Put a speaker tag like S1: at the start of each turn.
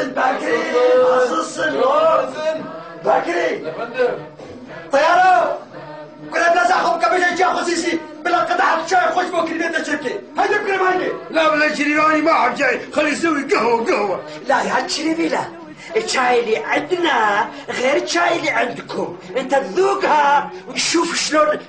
S1: بكري بكري
S2: يا فندم
S1: طياره كلها بلا زحمه كبيشه جا خصيصي بلا قطعه شاي خوش بكري بيت الشركه هيدا بكري هيدي
S3: لا بلا شريراني ما حد جاي خلي يسوي قهوه
S1: لا يا شريفي لا الشاي اللي عندنا غير الشاي اللي عندكم انت تذوقها وتشوف شلون